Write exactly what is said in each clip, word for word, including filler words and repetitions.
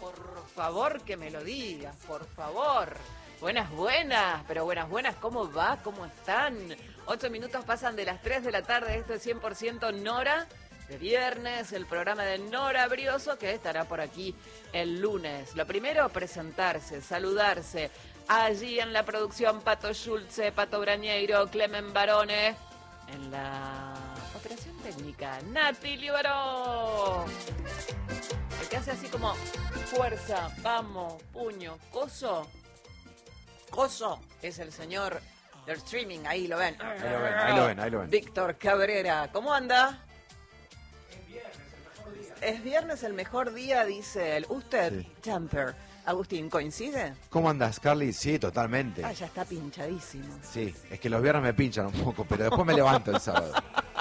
por favor que me lo digas, por favor. Buenas, buenas, pero buenas, buenas, ¿cómo va? ¿Cómo están? Ocho minutos pasan de las tres de la tarde, esto es cien por ciento Nora, de viernes, el programa de Nora Brioso, que estará por aquí el lunes. Lo primero, presentarse, saludarse. Allí en la producción, Pato Schulze, Pato Brañeiro, Clemen Barone. En la operación técnica, Nati Libaró. El que hace así como fuerza, vamos, puño, coso. Coso es el señor del streaming, ahí lo ven. Ahí lo ven, ahí lo ven, ahí lo ven. Víctor Cabrera, ¿cómo anda? Es viernes, el mejor día. Es viernes el mejor día, dice él. Usted, sí. Jumper. Agustín, ¿coincide? ¿Cómo andas, Carly? Sí, totalmente. Ah, ya está pinchadísimo. Sí, es que los viernes me pinchan un poco, pero después me levanto el sábado.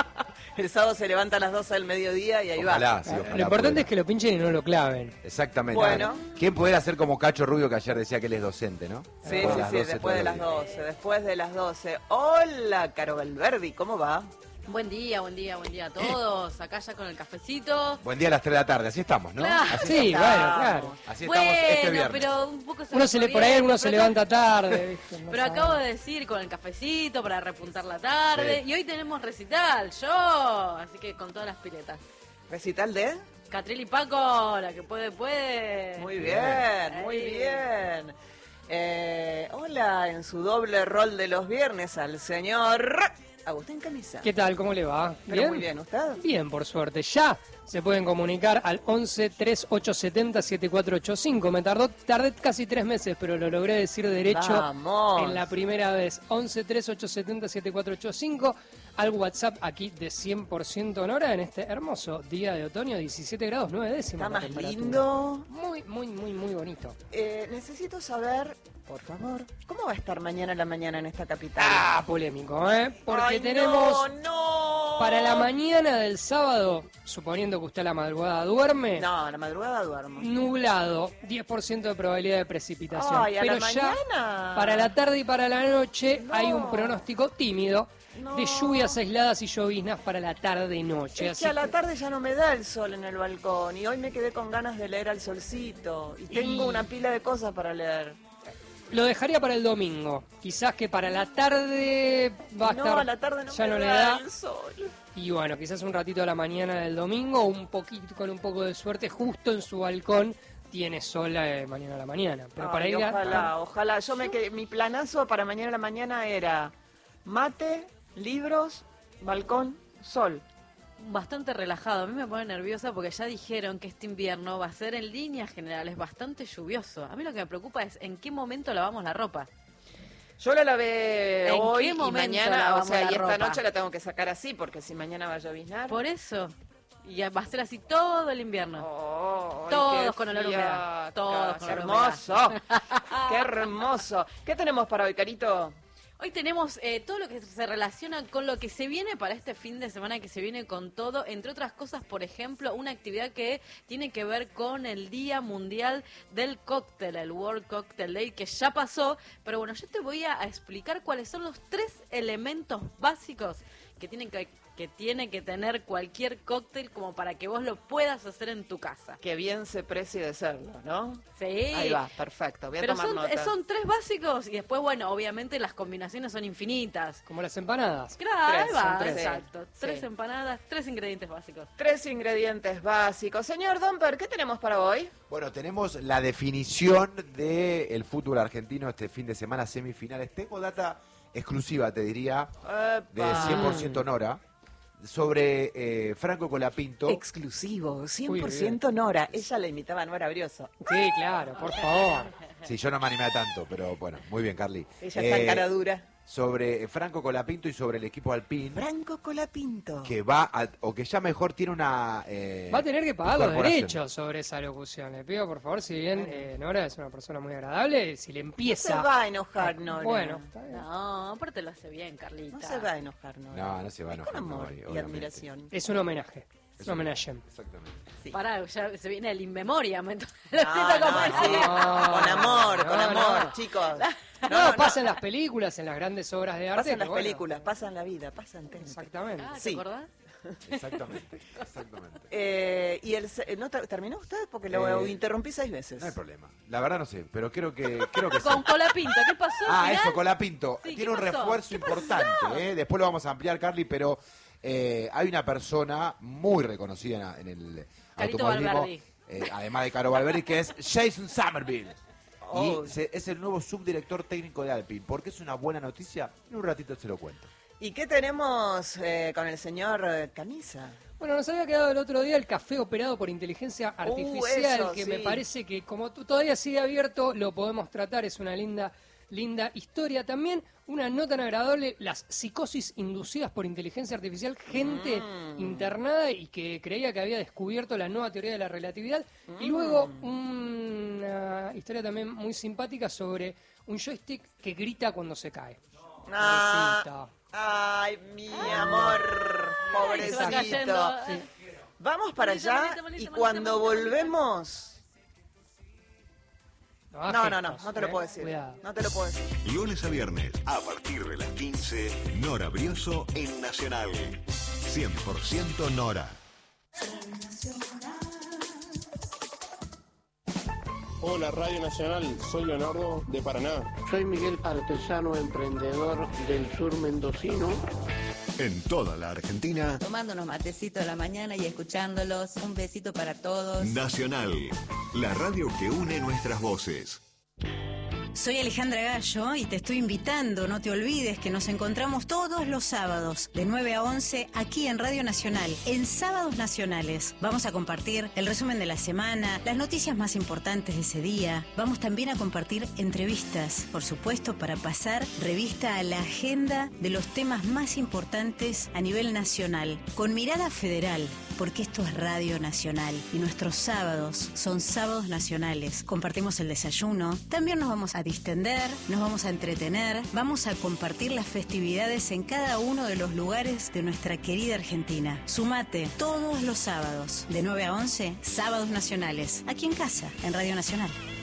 El sábado se levanta a las doce del mediodía y ahí ojalá, va. Sí, ojalá lo importante pueda. es que lo pinchen y no lo claven. Exactamente. Bueno. ¿Quién pudiera ser como Cacho Rubio, que ayer decía que él es docente, ¿no? Sí, sí, sí, después de las doce, después de las doce. Hola, Caro Valverdi, ¿cómo va? Buen día, buen día, buen día a todos. Acá ya con el cafecito. Buen día a las tres de la tarde, así estamos, ¿no? Claro. Así Sí, estamos. bueno, claro. Así Bueno, estamos este viernes. pero un poco se Uno me se le fue por ahí bien, uno se pero levanta tarde, ¿viste? No Pero sabe. acabo de decir con el cafecito para repuntar la tarde. Sí. Y hoy tenemos recital, yo. Así que con todas las piletas. ¿Recital de? Catril y Paco, la que puede, puede. Muy bien, muy Ahí. bien. Eh, hola, en su doble rol de los viernes, al señor Agustín Camisa. ¿Qué tal? ¿Cómo le va? Pero muy bien, ¿usted? Bien, por suerte. Ya se pueden comunicar al once, treinta y ocho setenta, setenta y cuatro ochenta y cinco. Me tardó, tardé casi tres meses, pero lo logré decir derecho Vamos. en la primera vez. once, treinta y ocho setenta, setenta y cuatro ochenta y cinco. Al WhatsApp aquí de cien por ciento Nora en este hermoso día de otoño, diecisiete grados nueve décimas. Está la más temperatura. lindo. Muy, muy, muy, muy bonito. Eh, necesito saber, por favor, ¿cómo va a estar mañana la mañana en esta capital? Ah, polémico, ¿eh? Porque Ay, tenemos... No, no. Para la mañana del sábado, suponiendo que usted a la madrugada duerme, No, a la madrugada duermo. nublado, diez por ciento de probabilidad de precipitación. Ay, ¿a la Pero ya mañana? para la tarde y para la noche No. hay un pronóstico tímido No. de lluvias aisladas y lloviznas para la tarde-noche. Es que a la tarde ya no me da el sol en el balcón y hoy me quedé con ganas de leer al solcito y tengo Y- una pila de cosas para leer. Lo dejaría para el domingo. Quizás que para la tarde va a No, estar... a la tarde no ya me no le da da. el sol. Y bueno, quizás un ratito a la mañana del domingo, un poquito, con un poco de suerte, justo en su balcón tiene sol eh, mañana a la mañana. Pero Ay, para ir a- ojalá, ojalá. Yo me quedé, mi planazo para mañana a la mañana era mate, libros, balcón, sol. Bastante relajado. A mí me pone nerviosa porque ya dijeron que este invierno va a ser en líneas generales bastante lluvioso. A mí lo que me preocupa es en qué momento lavamos la ropa. Yo la lavé ¿En hoy qué y momento mañana, o lavamos sea, la y esta ropa? noche la tengo que sacar así porque si mañana va a lloviznar. Por eso. Y ya va a ser así todo el invierno. Oh, Todos qué con olor a humedad. fiaca. Todos con Qué olor a humedad. hermoso. Qué hermoso. ¿Qué tenemos para hoy, Carito? Hoy tenemos eh, todo lo que se relaciona con lo que se viene para este fin de semana, que se viene con todo, entre otras cosas, por ejemplo, una actividad que tiene que ver con el Día Mundial del Cóctel, el World Cocktail Day, que ya pasó, pero bueno, yo te voy a explicar cuáles son los tres elementos básicos que tienen que que tiene que tener cualquier cóctel como para que vos lo puedas hacer en tu casa. Que bien se precie de serlo, ¿no? Sí. Ahí va, perfecto. Voy a Pero tomar son, nota. son tres básicos y después, bueno, obviamente las combinaciones son infinitas. Como las empanadas. Claro, ahí Tres, va, son tres. exacto. Sí. Tres Sí. empanadas, tres ingredientes básicos. Tres ingredientes básicos. Señor Domper, ¿qué tenemos para hoy? Bueno, tenemos la definición del fútbol argentino este fin de semana, semifinales. Tengo data exclusiva, te diría, de Epa. cien por ciento Nora, sobre eh, Franco Colapinto. Exclusivo, cien por ciento Nora. Ella la imitaba a Nora Brioso. Sí, claro, por favor. Sí, yo no me animé a tanto, pero bueno, muy bien, Carly. Ella está en Eh, cara dura. Sobre Franco Colapinto y sobre el equipo Alpine, Franco Colapinto. que va, a- o que ya mejor tiene una... eh, Va a tener que pagar los incorporación. derechos sobre esa locución. Le pido, por favor, si bien eh, Nora es una persona muy agradable, si le No empieza... se va a enojar, Nora. Bueno, está bien. No, aparte lo hace bien, Carlita. No se va a enojar, Nora. No, no se va a Es enojar, con amor Nora, y obviamente. admiración. Es un homenaje. Es un homenaje. Exactamente. Sí. Pará, ya se viene el in memoriam. entonces No, lo estoy no, tocando. sí. Con amor, con No, amor, no. chicos. No, No, no, pasa en no. las películas, en las grandes obras de arte. Pasan las que bueno, películas, pasan la vida, pasan tempo. Exactamente. Ah, ¿te Sí. acordás? Exactamente, exactamente. Eh, ¿Y el se- no ter- terminó usted? Porque lo Eh, interrumpí seis veces. No hay problema. La verdad no sé, pero creo que creo que sí. Con Colapinto, ¿qué pasó? Ah, al final? eso, Colapinto. Sí, Tiene ¿qué un pasó? refuerzo ¿Qué importante, ¿eh? Después lo vamos a ampliar, Carly, pero eh, hay una persona muy reconocida en, en el Carito automovilismo, Valverdi. eh, además de Caro Valverdi, que es Jason Somerville. Oh. Y se- es el nuevo subdirector técnico de Alpine. ¿Por qué es una buena noticia? En un ratito se lo cuento. ¿Y qué tenemos eh, con el señor eh, Camisa? Bueno, nos había quedado el otro día el café operado por inteligencia artificial, eso, que sí. me parece que como tú todavía sigue abierto, lo podemos tratar, es una linda, linda historia. También una no tan agradable, las psicosis inducidas por inteligencia artificial, gente Mm. internada y que creía que había descubierto la nueva teoría de la relatividad. Y luego Mm. una historia también muy simpática sobre un joystick que grita cuando se cae. Ah, Pobrecito. ay, mi amor, Ay, se va cayendo. pobrecito. Sí. Vamos para Bonito, allá bonito, bonito, y bonito, cuando bonito, volvemos... hagas No, no, no, gestos, no te lo ¿eh? puedo decir. Cuidado. No te lo puedo decir. Lunes a viernes, a partir de las quince, Nora Brioso en Nacional. cien por ciento Nora. Hola Radio Nacional, soy Leonardo de Paraná. Soy Miguel, artesano emprendedor del sur mendocino. En toda la Argentina, Tomando unos matecitos a la mañana y escuchándolos. Un besito para todos. Nacional. La radio que une nuestras voces. Soy Alejandra Gallo y te estoy invitando, no te olvides que nos encontramos todos los sábados de nueve a once aquí en Radio Nacional, en Sábados Nacionales. Vamos a compartir el resumen de la semana, las noticias más importantes de ese día. Vamos también a compartir entrevistas, por supuesto, para pasar revista a la agenda de los temas más importantes a nivel nacional, con mirada federal, porque esto es Radio Nacional y nuestros sábados son sábados nacionales. Compartimos el desayuno, también nos vamos a distender, nos vamos a entretener, vamos a compartir las festividades en cada uno de los lugares de nuestra querida Argentina. Sumate todos los sábados, de nueve a once, Sábados Nacionales, aquí en casa, en Radio Nacional.